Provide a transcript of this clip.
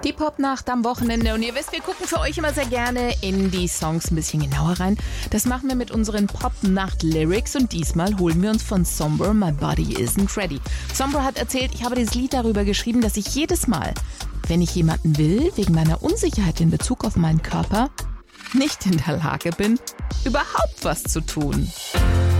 Die Popnacht am Wochenende und ihr wisst, wir gucken für euch immer sehr gerne in die Songs ein bisschen genauer rein. Das machen wir mit unseren Popnacht-Lyrics und diesmal holen wir uns von Sombra My Body Isn't Ready. Sombra hat erzählt, ich habe dieses Lied darüber geschrieben, dass ich jedes Mal, wenn ich jemanden will, wegen meiner Unsicherheit in Bezug auf meinen Körper, nicht in der Lage bin, überhaupt was zu tun.